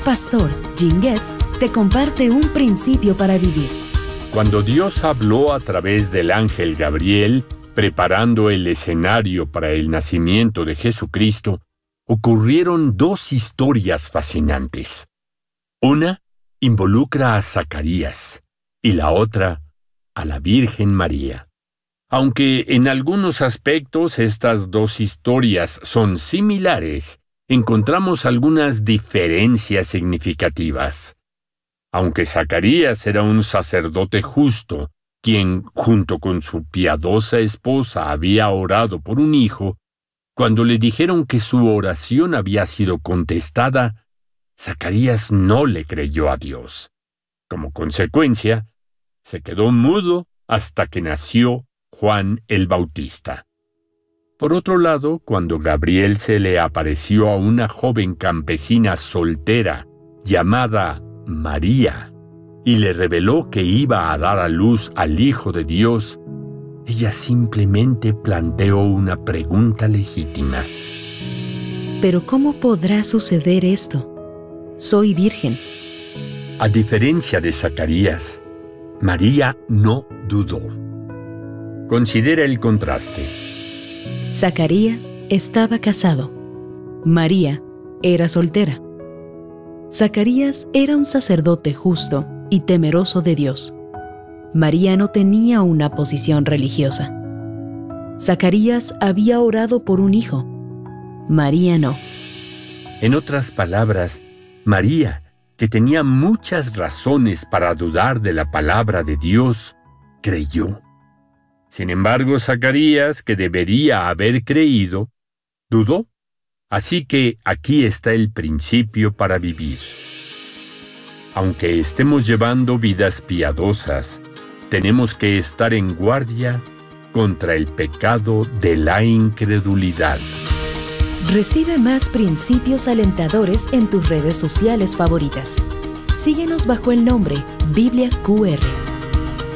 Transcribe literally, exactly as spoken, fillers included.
pastor Jim Getz te comparte un principio para vivir. Cuando Dios habló a través del ángel Gabriel, preparando el escenario para el nacimiento de Jesucristo, ocurrieron dos historias fascinantes. Una involucra a Zacarías y la otra a la Virgen María. Aunque en algunos aspectos estas dos historias son similares, encontramos algunas diferencias significativas. Aunque Zacarías era un sacerdote justo, quien, junto con su piadosa esposa, había orado por un hijo, cuando le dijeron que su oración había sido contestada, Zacarías no le creyó a Dios. Como consecuencia, se quedó mudo hasta que nació Juan el Bautista. Por otro lado, cuando Gabriel se le apareció a una joven campesina soltera llamada María y le reveló que iba a dar a luz al Hijo de Dios, ella simplemente planteó una pregunta legítima. ¿Pero cómo podrá suceder esto? Soy virgen. A diferencia de Zacarías, María no dudó. Considera el contraste. Zacarías estaba casado. María era soltera. Zacarías era un sacerdote justo y temeroso de Dios. María no tenía una posición religiosa. Zacarías había orado por un hijo. María no. En otras palabras, María, que tenía muchas razones para dudar de la palabra de Dios, creyó. Sin embargo, Zacarías, que debería haber creído, dudó. Así que aquí está el principio para vivir. Aunque estemos llevando vidas piadosas, tenemos que estar en guardia contra el pecado de la incredulidad. Recibe más principios alentadores en tus redes sociales favoritas. Síguenos bajo el nombre Biblia Q R.